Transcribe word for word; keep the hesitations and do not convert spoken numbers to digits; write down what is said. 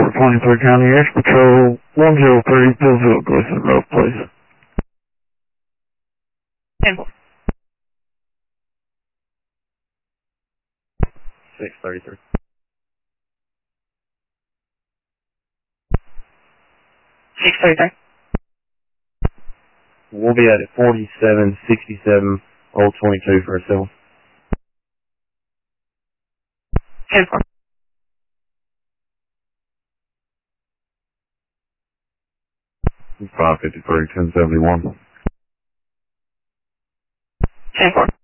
for Plain Point County Air Patrol one zero three, Billville, Grayson Road, please. ten four. six thirty-three. six thirty-three. We'll be at forty-seven sixty-seven, Old twenty-two for a civil. ten four. five fifty-three, ten seventy-one. ten four.